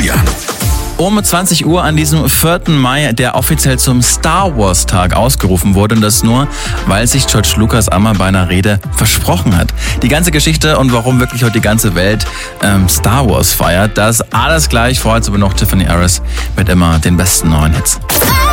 Steuern. Um 20 Uhr an diesem 4. Mai, der offiziell zum Star Wars Tag ausgerufen wurde. Und das nur, weil sich George Lucas einmal bei einer Rede versprochen hat. Die ganze Geschichte und warum wirklich heute die ganze Welt Star Wars feiert, das alles gleich. Vorher aber noch Tiffany Harris mit immer den besten neuen Hits.